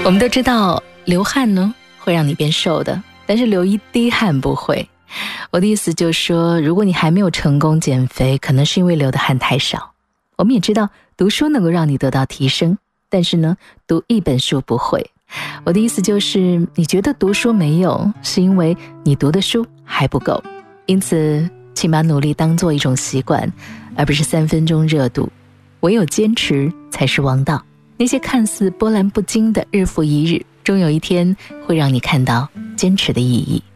我们都知道流汗呢会让你变瘦的，但是流一滴汗不会。我的意思就是说，如果你还没有成功减肥，可能是因为流的汗太少。我们也知道读书能够让你得到提升，但是呢，读一本书不会。我的意思就是，你觉得读书没用，是因为你读的书还不够。因此，请把努力当做一种习惯，而不是3分钟热度。唯有坚持才是王道。那些看似波澜不惊的日复一日，终有一天会让你看到坚持的意义。